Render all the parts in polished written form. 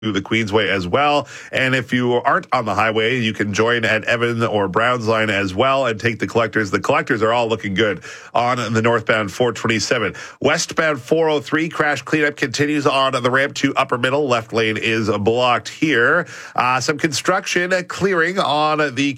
the Queensway as well. And if you aren't on the highway, you can join at Evan or Browns line as well and take the collectors. The collectors are all looking good on the northbound 427. Westbound 403 crash cleanup continues on the ramp to Upper Middle. Left lane is blocked here. Some construction clearing on the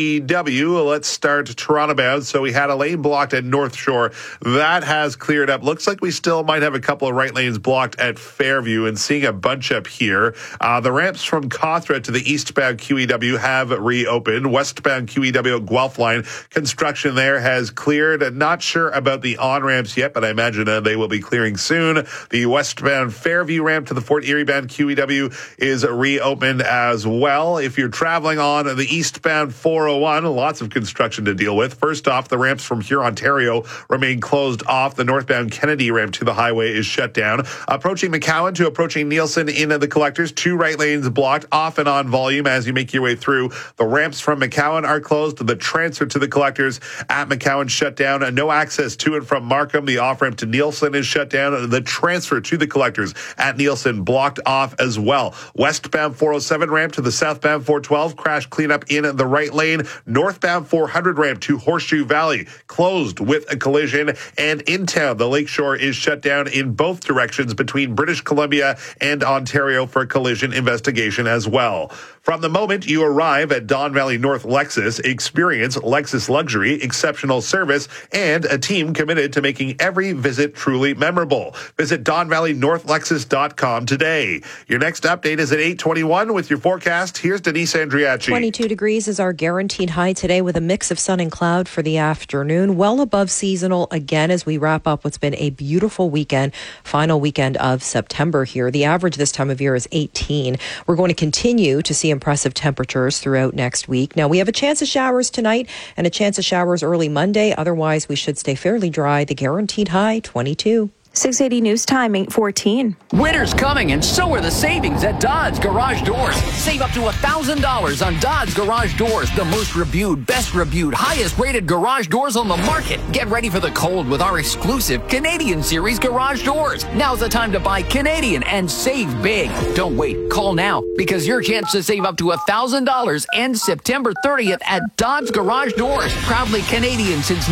QEW. Let's start Toronto bound. So we had a lane blocked at North Shore. That has cleared up. Looks like we still might have a couple of right lanes blocked at Fairview, and seeing a bunch up here. The ramps from Cawthra to the eastbound QEW have reopened. Westbound QEW Guelph line construction there has cleared. Not sure about the on-ramps yet, but I imagine they will be clearing soon. The westbound Fairview ramp to the Fort Erie bound QEW is reopened as well. If you're traveling on the eastbound 401, lots of construction to deal with. First off, the ramps from here, Ontario, remain closed off. The northbound Kennedy ramp to the highway is shut down. Approaching McCowan to approaching Nielsen in the collectors. 2 right lanes blocked, off and on volume as you make your way through. The ramps from McCowan are closed. The transfer to the collectors at McCowan shut down. No access to and from Markham. The off-ramp to Nielsen is shut down. The transfer to the collectors at Nielsen blocked off as well. Westbound 407 ramp to the southbound 412. Crash cleanup in the right lane. Northbound 400 ramp to Horseshoe Valley closed with a collision. And in town, the Lakeshore is shut down in both directions between British Columbia and Ontario for collision investigation as well. From the moment you arrive at Don Valley North Lexus, experience Lexus luxury, exceptional service, and a team committed to making every visit truly memorable. Visit DonValleyNorthLexus.com today. Your next update is at 8:21 with your forecast. Here's Denise Andriachi. 22 degrees is our guaranteed high today with a mix of sun and cloud for the afternoon. Well above seasonal again as we wrap up what's been a beautiful weekend, final weekend of September here. The average this time of year is 18. We're going to continue to see impressive temperatures throughout next week. Now, we have a chance of showers tonight and a chance of showers early Monday. Otherwise, we should stay fairly dry. The guaranteed high, 22. 680 News Time, 8:14. Winter's coming, and so are the savings at Dodds Garage Doors. Save up to $1,000 on Dodds Garage Doors, the most reviewed, best reviewed, highest rated garage doors on the market. Get ready for the cold with our exclusive Canadian Series garage doors. Now's the time to buy Canadian and save big. Don't wait. Call now, because your chance to save up to $1,000 ends September 30th at Dodds Garage Doors. Proudly Canadian since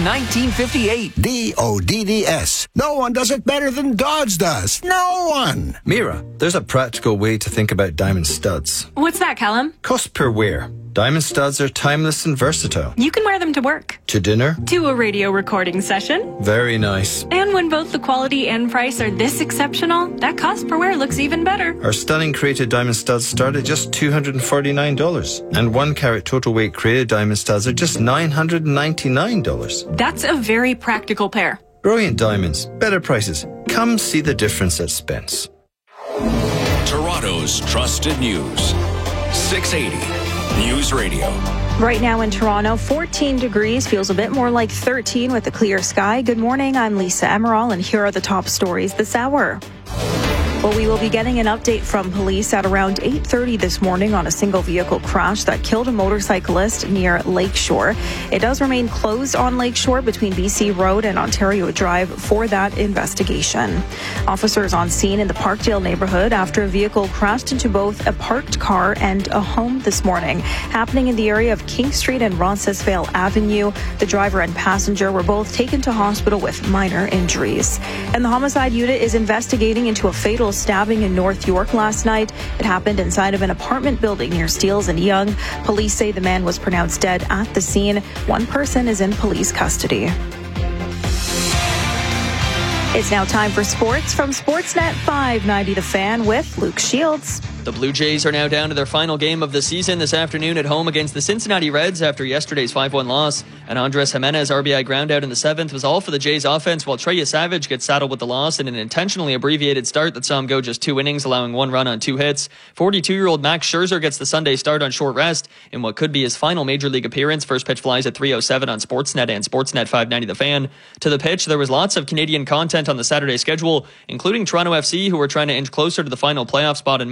1958. DODDS. No one does it better than Dodds does. No one. Mira, there's a practical way to think about diamond studs. What's that, Callum? Cost per wear. Diamond studs are timeless and versatile. You can wear them to work. To dinner. To a radio recording session. Very nice. And when both the quality and price are this exceptional, that cost per wear looks even better. Our stunning created diamond studs start at just $249. And 1 carat total weight created diamond studs are just $999. That's a very practical pair. Brilliant diamonds, better prices. Come see the difference at Spence. Toronto's trusted news. 680 News Radio. Right now in Toronto, 14 degrees, feels a bit more like 13 with a clear sky. Good morning, I'm Lisa Emerald, and here are the top stories this hour. Well, we will be getting an update from police at around 8:30 this morning on a single vehicle crash that killed a motorcyclist near Lakeshore. It does remain closed on Lakeshore between BC Road and Ontario Drive for that investigation. Officers on scene in the Parkdale neighborhood after a vehicle crashed into both a parked car and a home this morning, happening in the area of King Street and Roncesvalles Avenue. The driver and passenger were both taken to hospital with minor injuries. And the homicide unit is investigating into a fatal stabbing in North York last night. It happened inside of an apartment building near Steeles and Yonge. Police say the man was pronounced dead at the scene. 1 person is in police custody. It's now time for sports from Sportsnet 590 The Fan with Luke Shields. The Blue Jays are now down to their final game of the season this afternoon at home against the Cincinnati Reds after yesterday's 5-1 loss. And Andres Jimenez RBI ground out in the 7th was all for the Jays offense, while Trey Savage gets saddled with the loss in an intentionally abbreviated start that saw him go just 2 innings, allowing 1 run on 2 hits. 42-year-old Max Scherzer gets the Sunday start on short rest in what could be his final Major League appearance. First pitch flies at 3:07 on Sportsnet and Sportsnet 590 The Fan. To the pitch, there was lots of Canadian content on the Saturday schedule, including Toronto FC, who were trying to inch closer to the final playoff spot in Major League Soccer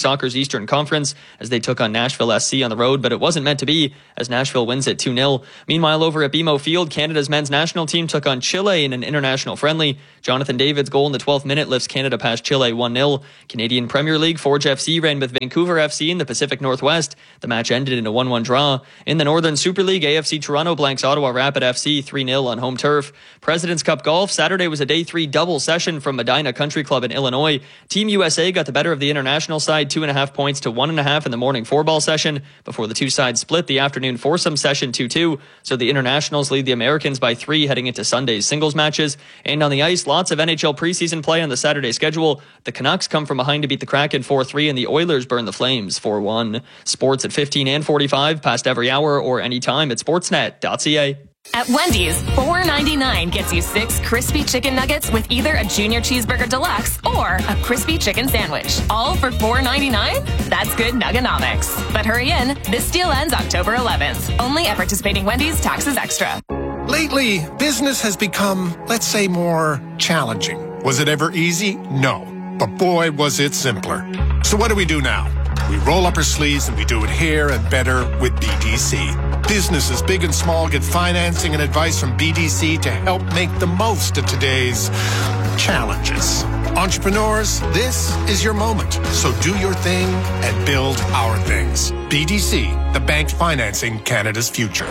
Soccer's Eastern Conference as they took on Nashville SC on the road, but it wasn't meant to be as Nashville wins it 2-0. Meanwhile, over at BMO Field, Canada's men's national team took on Chile in an international friendly. Jonathan David's goal in the 12th minute lifts Canada past Chile 1-0. Canadian Premier League, Forge FC ran with Vancouver FC in the Pacific Northwest. The match ended in a 1-1 draw. In the Northern Super League, AFC Toronto blanks Ottawa Rapid FC 3-0 on home turf. President's Cup Golf, Saturday was a day 3 double session from Medina Country Club in Illinois. Team USA got the better of the international side, 2.5 points to 1.5 in the morning 4-ball session before the two sides split the afternoon foursome session 2-2. So the internationals lead the Americans by 3 heading into Sunday's singles matches. And on the ice, lots of NHL preseason play on the Saturday schedule. The Canucks come from behind to beat the Kraken 4-3 and the Oilers burn the Flames 4-1. Sports at 15 and 45, past every hour or anytime at sportsnet.ca. At Wendy's, $4.99 gets you 6 crispy chicken nuggets with either a junior cheeseburger deluxe or a crispy chicken sandwich. All for $4.99? That's good nugganomics. But hurry in, this deal ends October 11th. Only at participating Wendy's, taxes extra. Lately, business has become, let's say, more challenging. Was it ever easy? No. But boy, was it simpler. So what do we do now? We roll up our sleeves and we do it here and better with BDC. Businesses big and small get financing and advice from BDC to help make the most of today's challenges. Entrepreneurs, this is your moment. So do your thing and build our things. BDC, the bank financing Canada's future.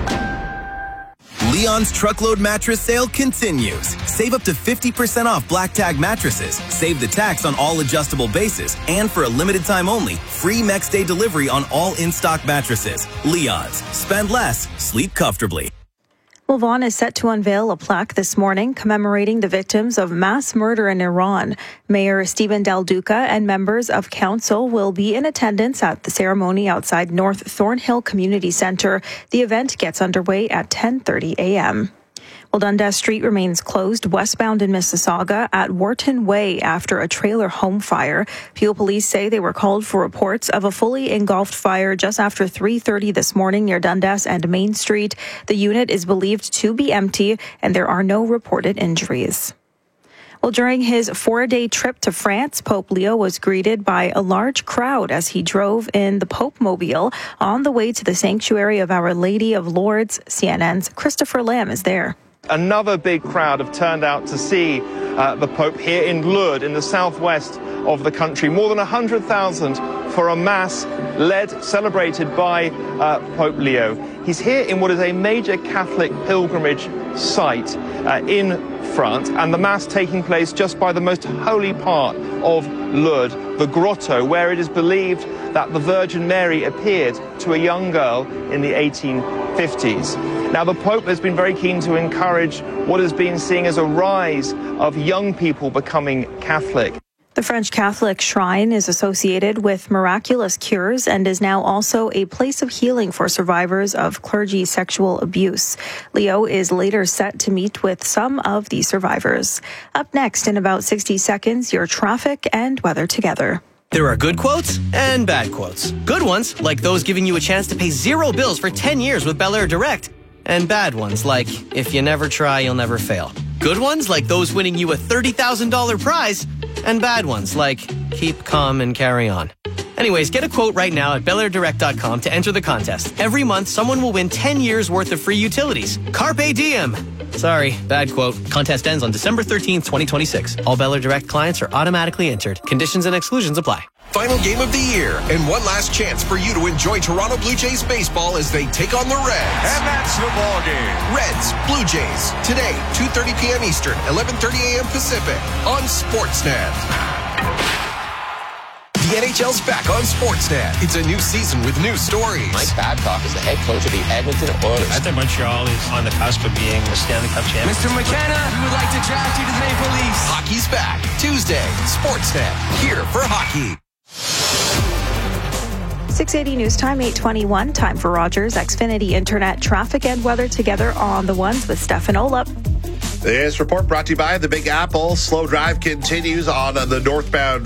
Leon's truckload mattress sale continues. Save up to 50% off black tag mattresses. Save the tax on all adjustable bases. And for a limited time only, free next day delivery on all in-stock mattresses. Leon's. Spend less. Sleep comfortably. Well, Vaughan is set to unveil a plaque this morning commemorating the victims of mass murder in Iran. Mayor Stephen Del Duca and members of council will be in attendance at the ceremony outside North Thornhill Community Centre. The event gets underway at 10:30 a.m. Well, Dundas Street remains closed westbound in Mississauga at Wharton Way after a trailer home fire. Peel police say they were called for reports of a fully engulfed fire just after 3:30 this morning near Dundas and Main Street. The unit is believed to be empty and there are no reported injuries. Well, during his 4-day trip to France, Pope Leo was greeted by a large crowd as he drove in the Pope Mobile on the way to the sanctuary of Our Lady of Lourdes. CNN's Christopher Lamb is there. Another big crowd have turned out to see the Pope here in Lourdes in the southwest of the country. More than 100,000 for a mass celebrated by Pope Leo. He's here in what is a major Catholic pilgrimage site in France, and the mass taking place just by the most holy part of Lourdes, the grotto, where it is believed that the Virgin Mary appeared to a young girl in the 1850s. Now, the Pope has been very keen to encourage what has been seen as a rise of young people becoming Catholic. The French Catholic Shrine is associated with miraculous cures and is now also a place of healing for survivors of clergy sexual abuse. Leo is later set to meet with some of the survivors. Up next in about 60 seconds, your traffic and weather together. There are good quotes and bad quotes. Good ones, like those giving you a chance to pay 0 bills for 10 years with Bel Air Direct. And bad ones, like, if you never try, you'll never fail. Good ones, like those winning you a $30,000 prize. And bad ones, like, keep calm and carry on. Anyways, get a quote right now at BelAirDirect.com to enter the contest. Every month, someone will win 10 years worth of free utilities. Carpe diem. Sorry, bad quote. Contest ends on December 13th, 2026. All Bel Air Direct clients are automatically entered. Conditions and exclusions apply. Final game of the year, and one last chance for you to enjoy Toronto Blue Jays baseball as they take on the Reds. And that's the ball game. Reds, Blue Jays, today, 2:30 p.m. Eastern, 11:30 a.m. Pacific, on Sportsnet. The NHL's back on Sportsnet. It's a new season with new stories. Mike Babcock is the head coach of the Edmonton Oilers. I think Montreal is on the cusp of being the Stanley Cup champion. Mr. McKenna, we would like to draft you to the Maple Leafs. Hockey's back. Tuesday, Sportsnet. Here for hockey. 680 news time, 8:21. Time for Rogers Xfinity Internet traffic and weather together on the ones with Stefan Olap. This report brought to you by the Big Apple. Slow drive continues on the northbound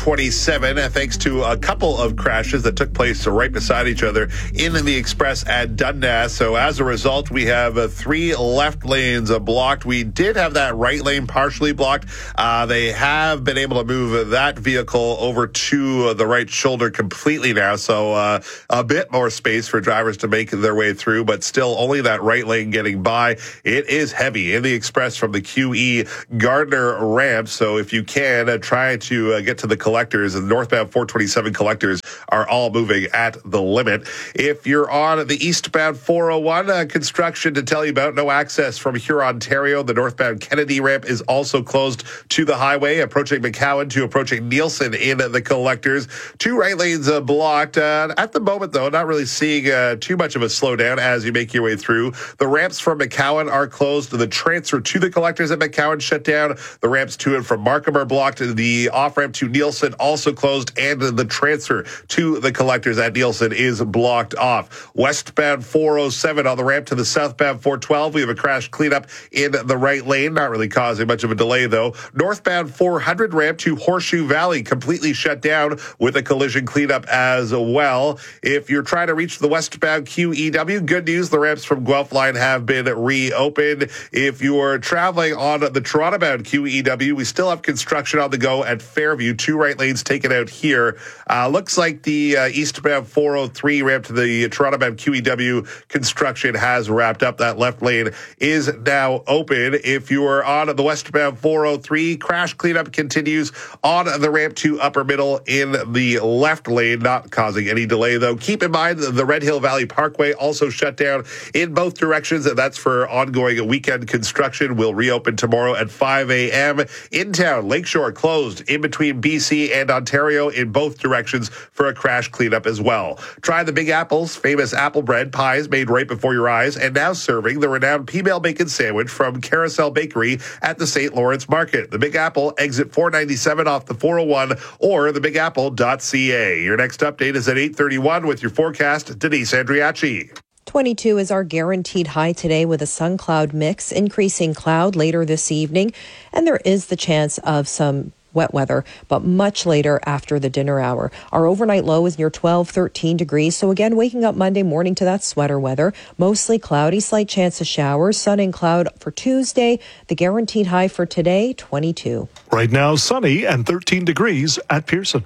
427 thanks to a couple of crashes that took place right beside each other in the express at Dundas. So as a result, we have 3 left lanes blocked. We did have that right lane partially blocked. They have been able to move that vehicle over to the right shoulder completely now. So a bit more space for drivers to make their way through, but still only that right lane getting by. It is heavy in the express from the QE Gardner ramp. So if you can, try to get to the collectors. The northbound 427 collectors are all moving at the limit. If you're on the eastbound 401, construction to tell you about. No access from Huron, Ontario. The northbound Kennedy ramp is also closed to the highway, approaching McCowan to approaching Nielsen in the collectors. 2 right lanes blocked. At the moment, though, not really seeing too much of a slowdown as you make your way through. The ramps from McCowan are closed. The transfer to the collectors at McCowan shut down. The ramps to and from Markham are blocked. The off-ramp to Nielsen also closed, and the transfer to the collectors at Nielsen is blocked off. Westbound 407 on the ramp to the southbound 412. We have a crash cleanup in the right lane, not really causing much of a delay, though. Northbound 400 ramp to Horseshoe Valley completely shut down with a collision cleanup as well. If you're trying to reach the westbound QEW, good news, the ramps from Guelph line have been reopened. If you're traveling on the Toronto-bound QEW, we still have construction on the go at Fairview. 2 right lanes taken out here. Looks like the eastbound 403 ramp to the Toronto-bound QEW construction has wrapped up. That left lane is now open. If you are on the westbound 403, crash cleanup continues on the ramp to Upper Middle in the left lane, not causing any delay, though. Keep in mind the Red Hill Valley Parkway also shut down in both directions, and that's for ongoing weekend construction. Will reopen tomorrow at 5 a.m. In town, Lakeshore closed in between BC and Ontario in both directions for a crash cleanup as well. Try the Big Apple's famous apple bread pies made right before your eyes, and now serving the renowned P-Mail Bacon Sandwich from Carousel Bakery at the St. Lawrence Market. The Big Apple, exit 497 off the 401 or thebigapple.ca. Your next update is at 8:31 with your forecast, Denise Andriachi. 22 is our guaranteed high today with a sun cloud mix, increasing cloud later this evening. And there is the chance of some wet weather, but much later after the dinner hour. Our overnight low is near 13 degrees. So again, waking up Monday morning to that sweater weather. Mostly cloudy, slight chance of showers, sun and cloud for Tuesday. The guaranteed high for today, 22. Right now, sunny and 13 degrees at Pearson.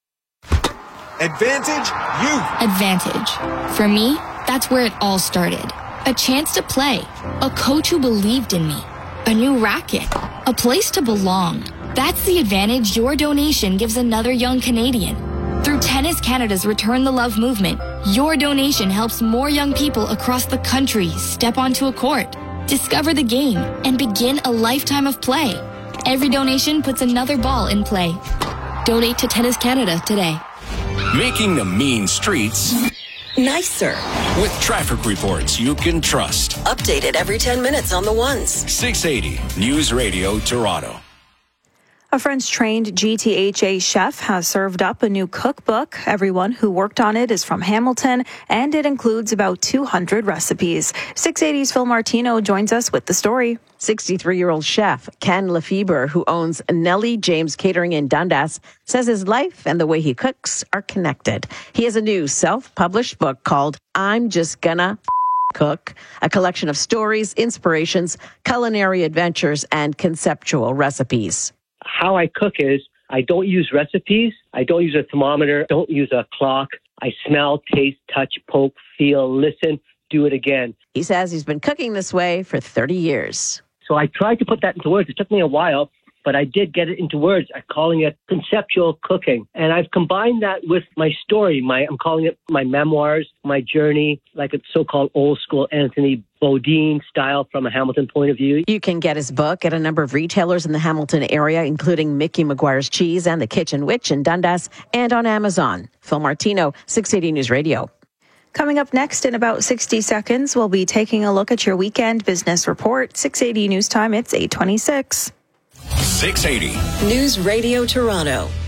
Advantage Youth. Advantage. For me, that's where it all started. A chance to play. A coach who believed in me. A new racket. A place to belong. That's the advantage your donation gives another young Canadian. Through Tennis Canada's Return the Love movement, your donation helps more young people across the country step onto a court, discover the game, and begin a lifetime of play. Every donation puts another ball in play. Donate to Tennis Canada today. Making the mean streets nicer. With traffic reports you can trust. Updated every 10 minutes on the ones. 680 News Radio Toronto. A French-trained GTHA chef has served up a new cookbook. Everyone who worked on it is from Hamilton, and it includes about 200 recipes. 680's Phil Martino joins us with the story. 63-year-old chef Ken Lefebvre, who owns Nellie James Catering in Dundas, says his life and the way he cooks are connected. He has a new self-published book called I'm Just Gonna Cook, a collection of stories, inspirations, culinary adventures, and conceptual recipes. How I cook is I don't use recipes. I don't use a thermometer. Don't use a clock. I smell, taste, touch, poke, feel, listen, do it again. He says he's been cooking this way for 30 years. So I tried to put that into words. It took me a while, but I did get it into words. I'm calling it conceptual cooking. And I've combined that with my story. I'm calling it my memoirs, my journey, like a so-called old school Anthony Bourdain style from a Hamilton point of view. You can get his book at a number of retailers in the Hamilton area, including Mickey McGuire's Cheese and The Kitchen Witch in Dundas, and on Amazon. Phil Martino, 680 News Radio. Coming up next in about 60 seconds, we'll be taking a look at your weekend business report. 680 News Time, it's 8:26. 680 News Radio Toronto.